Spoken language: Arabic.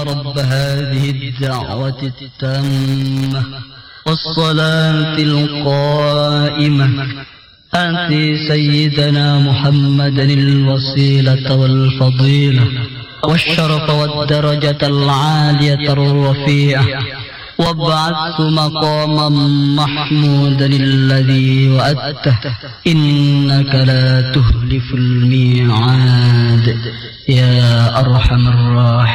رب هذه الدعوة التامة والصلاة القائمة آت سيدنا محمدا الوسيلة والفضيلة والشرف والدرجة العالية الرفيعة وابعثه مقاما محمودا الذي وعدته إنك لا تخلف الميعاد يا أرحم الراحمين.